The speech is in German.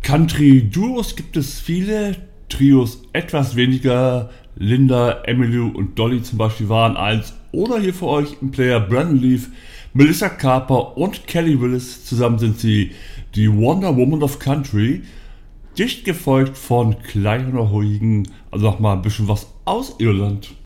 Country-Duos gibt es viele, Trios etwas weniger. Linda, Emmylou und Dolly zum Beispiel waren eins. Oder hier für euch im Player Brandon Leaf, Melissa Carper und Kelly Willis. Zusammen sind sie die Wonder Woman of Country. Dicht gefolgt von Kleiner Huygen, also nochmal ein bisschen was aus Irland.